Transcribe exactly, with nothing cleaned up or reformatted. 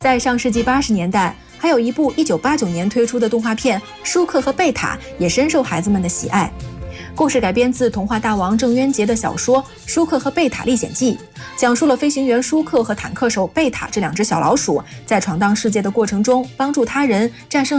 在上世纪八十年代，还有一部一九八九年推出的动画片《舒克和贝塔》也深受孩子们的喜爱。故事改编自童话大王郑渊洁的小说《舒克和贝塔历险记》，讲述了飞行员舒克和坦克手贝塔这两只小老鼠在闯荡世界的过程中，帮助他人战胜